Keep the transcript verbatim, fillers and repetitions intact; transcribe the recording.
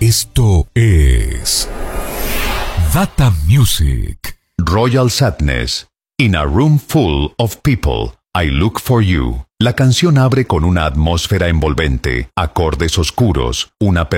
Esto es Data Music. Royal Sadness. In a room full of people, I look for you. La canción abre con una atmósfera envolvente, acordes oscuros, una